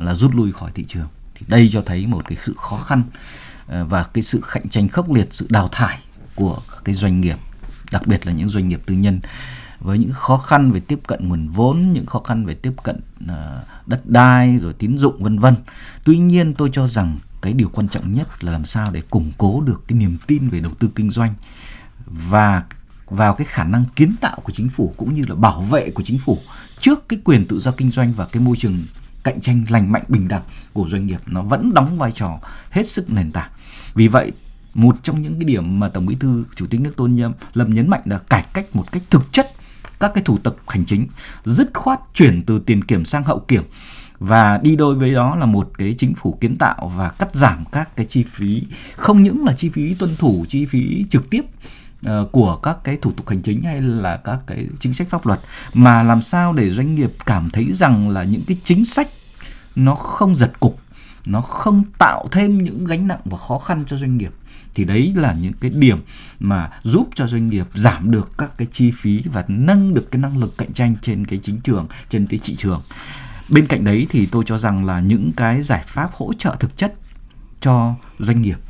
là rút lui khỏi thị trường. Thì đây cho thấy một cái sự khó khăn và cái sự cạnh tranh khốc liệt, sự đào thải của cái doanh nghiệp, đặc biệt là những doanh nghiệp tư nhân, với những khó khăn về tiếp cận nguồn vốn, những khó khăn về tiếp cận đất đai rồi tín dụng vân vân. Tuy nhiên tôi cho rằng cái điều quan trọng nhất là làm sao để củng cố được cái niềm tin về đầu tư kinh doanh và vào cái khả năng kiến tạo của chính phủ cũng như là bảo vệ của chính phủ trước cái quyền tự do kinh doanh và cái môi trường cạnh tranh lành mạnh bình đẳng của doanh nghiệp, nó vẫn đóng vai trò hết sức nền tảng. Vì vậy, một trong những cái điểm mà Tổng Bí thư Chủ tịch nước Tô Lâm nhấn mạnh là cải cách một cách thực chất các cái thủ tục hành chính, dứt khoát chuyển từ tiền kiểm sang hậu kiểm, và đi đôi với đó là một cái chính phủ kiến tạo và cắt giảm các cái chi phí, không những là chi phí tuân thủ, chi phí trực tiếp của các cái thủ tục hành chính hay là các cái chính sách pháp luật, mà làm sao để doanh nghiệp cảm thấy rằng là những cái chính sách nó không giật cục, nó không tạo thêm những gánh nặng và khó khăn cho doanh nghiệp. Thì đấy là những cái điểm mà giúp cho doanh nghiệp giảm được các cái chi phí và nâng được cái năng lực cạnh tranh trên cái chính trường, trên cái thị trường. Bên cạnh đấy thì tôi cho rằng là những cái giải pháp hỗ trợ thực chất cho doanh nghiệp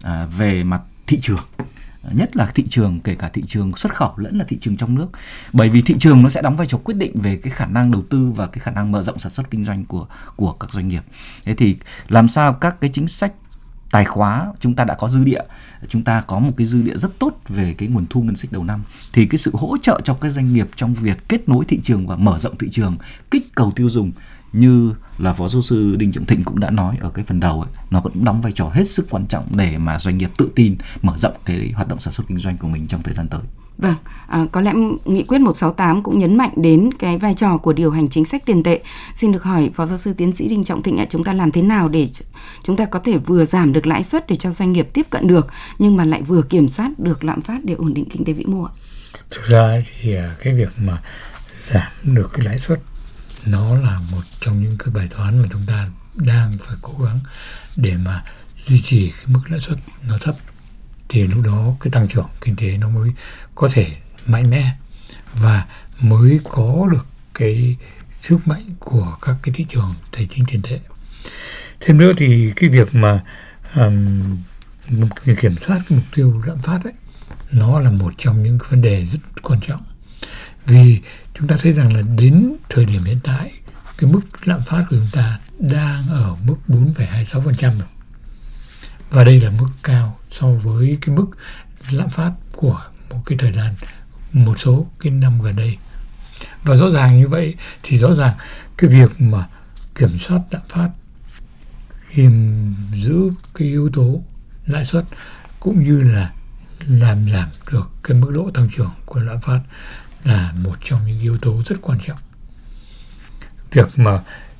về mặt thị trường, nhất là thị trường, kể cả thị trường xuất khẩu lẫn là thị trường trong nước, bởi vì thị trường nó sẽ đóng vai trò quyết định về cái khả năng đầu tư và cái khả năng mở rộng sản xuất kinh doanh của các doanh nghiệp. Thế thì làm sao các cái chính sách tài khóa, chúng ta đã có dư địa, chúng ta có một cái dư địa rất tốt về cái nguồn thu ngân sách đầu năm, thì cái sự hỗ trợ cho các doanh nghiệp trong việc kết nối thị trường và mở rộng thị trường, kích cầu tiêu dùng, như là Phó Giáo sư Đinh Trọng Thịnh cũng đã nói ở cái phần đầu ấy, nó cũng đóng vai trò hết sức quan trọng để mà doanh nghiệp tự tin mở rộng cái hoạt động sản xuất kinh doanh của mình trong thời gian tới. Vâng, có lẽ nghị quyết 168 cũng nhấn mạnh đến cái vai trò của điều hành chính sách tiền tệ. Xin được hỏi Phó Giáo sư Tiến sĩ Đinh Trọng Thịnh ạ, chúng ta làm thế nào để chúng ta có thể vừa giảm được lãi suất để cho doanh nghiệp tiếp cận được, nhưng mà lại vừa kiểm soát được lạm phát để ổn định kinh tế vĩ mô ạ? Thực ra thì cái việc mà giảm được cái lãi suất nó là một trong những cái bài toán mà chúng ta đang phải cố gắng để mà duy trì cái mức lãi suất nó thấp, thì lúc đó cái tăng trưởng kinh tế nó mới có thể mạnh mẽ và mới có được cái sức mạnh của các cái thị trường tài chính tiền tệ. Thêm nữa thì cái việc mà kiểm soát cái mục tiêu lạm phát ấy, nó là một trong những cái vấn đề rất quan trọng, vì chúng ta thấy rằng là đến thời điểm hiện tại cái mức lạm phát của chúng ta đang ở mức 4,26% rồi, và đây là mức cao so với cái mức lạm phát của một cái thời gian, một số cái năm gần đây. Và rõ ràng như vậy thì rõ ràng cái việc mà kiểm soát lạm phát, giữ cái yếu tố lãi suất cũng như là làm giảm được cái mức độ tăng trưởng của lạm phát là một trong những yếu tố rất quan trọng. Việc mà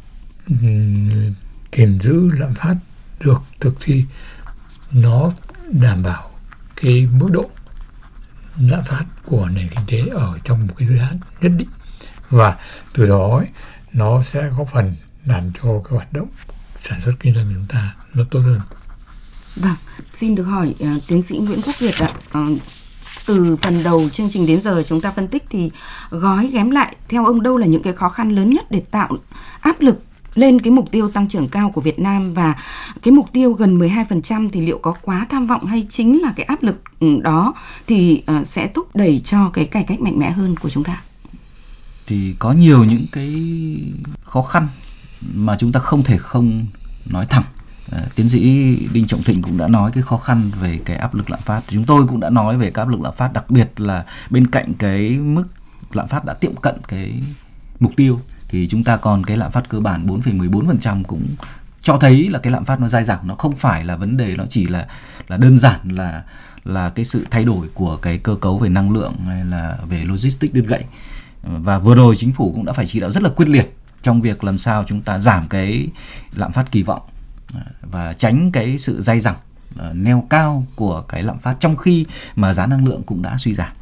kiềm giữ lạm phát được thực thi, nó đảm bảo cái mức độ lạm phát của nền kinh tế ở trong một cái giới hạn nhất định, và từ đó ấy, nó sẽ góp phần làm cho cái hoạt động sản xuất kinh doanh của chúng ta nó tốt hơn. Vâng, xin được hỏi tiến sĩ Nguyễn Quốc Việt ạ. Từ phần đầu chương trình đến giờ chúng ta phân tích thì gói ghém lại, theo ông đâu là những cái khó khăn lớn nhất để tạo áp lực lên cái mục tiêu tăng trưởng cao của Việt Nam, và cái mục tiêu gần 12% thì liệu có quá tham vọng hay chính là cái áp lực đó thì sẽ thúc đẩy cho cái cải cách mạnh mẽ hơn của chúng ta? Thì có nhiều những cái khó khăn mà chúng ta không thể không nói thẳng. Tiến sĩ Đinh Trọng Thịnh cũng đã nói cái khó khăn về cái áp lực lạm phát. Chúng tôi cũng đã nói về cái áp lực lạm phát, đặc biệt là bên cạnh cái mức lạm phát đã tiệm cận cái mục tiêu thì chúng ta còn cái lạm phát cơ bản 4,14% cũng cho thấy là cái lạm phát nó dai dẳng, nó không phải là vấn đề, nó chỉ là đơn giản là cái sự thay đổi của cái cơ cấu về năng lượng hay là về logistics đứt gãy. Và vừa rồi chính phủ cũng đã phải chỉ đạo rất là quyết liệt trong việc làm sao chúng ta giảm cái lạm phát kỳ vọng và tránh cái sự dai dẳng neo cao của cái lạm phát trong khi mà giá năng lượng cũng đã suy giảm.